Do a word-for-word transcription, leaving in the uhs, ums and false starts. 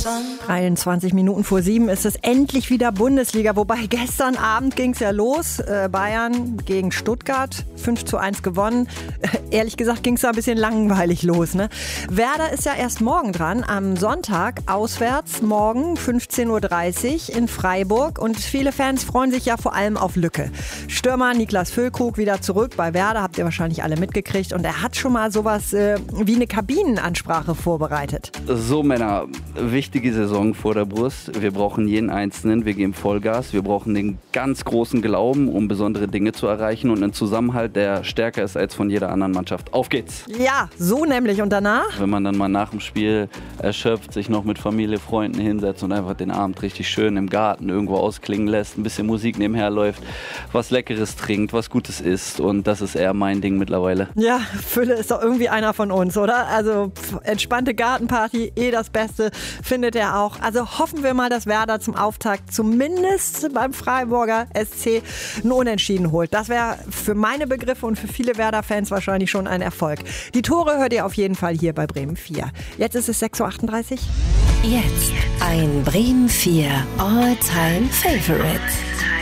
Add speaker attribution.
Speaker 1: dreiundzwanzig Minuten vor sieben ist es endlich wieder Bundesliga. Wobei gestern Abend ging es ja los. Äh, Bayern gegen Stuttgart. fünf zu eins gewonnen. Äh, ehrlich gesagt ging es da ein bisschen langweilig los. Ne? Werder ist ja erst morgen dran. Am Sonntag auswärts. Morgen fünfzehn Uhr dreißig in Freiburg. Und viele Fans freuen sich ja vor allem auf Lücke. Stürmer Niklas Füllkrug wieder zurück bei Werder. Habt ihr wahrscheinlich alle mitgekriegt. Und er hat schon mal sowas äh, wie eine Kabinenansprache vorbereitet.
Speaker 2: So, Männer, wichtige Saison vor der Brust. Wir brauchen jeden Einzelnen, wir geben Vollgas. Wir brauchen den ganz großen Glauben, um besondere Dinge zu erreichen und einen Zusammenhalt, der stärker ist als von jeder anderen Mannschaft. Auf geht's!
Speaker 1: Ja, so nämlich. Und danach?
Speaker 2: Wenn man dann mal nach dem Spiel erschöpft, sich noch mit Familie, Freunden hinsetzt und einfach den Abend richtig schön im Garten irgendwo ausklingen lässt, ein bisschen Musik nebenher läuft, was Leckeres trinkt, was Gutes isst. Und das ist eher mein Ding mittlerweile.
Speaker 1: Ja, Fülle ist doch irgendwie einer von uns, oder? Also pff, entspannte Gartenparty, eh das Beste, findet er auch. Also hoffen wir mal, dass Werder zum Auftakt zumindest beim Freiburger S C ein Unentschieden holt. Das wäre für meine Begriffe und für viele Werder-Fans wahrscheinlich schon ein Erfolg. Die Tore hört ihr auf jeden Fall hier bei Bremen vier. Jetzt ist es sechs Uhr achtunddreißig.
Speaker 3: Jetzt ein Bremen vier All-Time Favorite.